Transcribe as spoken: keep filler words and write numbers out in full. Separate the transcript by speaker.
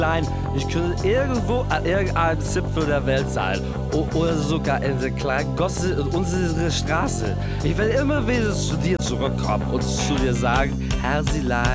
Speaker 1: Ich könnte irgendwo an irgendeinem Zipfel der Welt sein. O oder sogar in der kleinen Gosse in unserer Straße. Ich will immer wieder zu dir zurückkommen und zu dir sagen, Herr Silein.